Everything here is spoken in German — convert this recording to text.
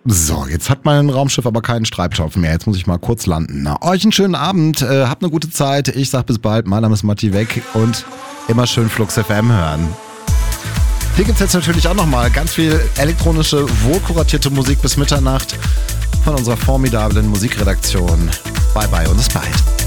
So, jetzt hat mein Raumschiff aber keinen Treibstoff mehr. Jetzt muss ich mal kurz landen. Na, euch einen schönen Abend, habt eine gute Zeit. Ich sag bis bald. Mein Name ist Matti Weg und immer schön Flux FM hören. Hier gibt's jetzt natürlich auch nochmal ganz viel elektronische, wohlkuratierte Musik bis Mitternacht von unserer formidablen Musikredaktion. Bye bye und bis bald.